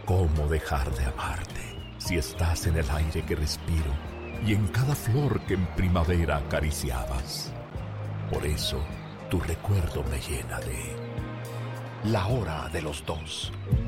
¿Cómo dejar de amarte si estás en el aire que respiro y en cada flor que en primavera acariciabas? Por eso, tu recuerdo me llena de... La Hora de los Dos.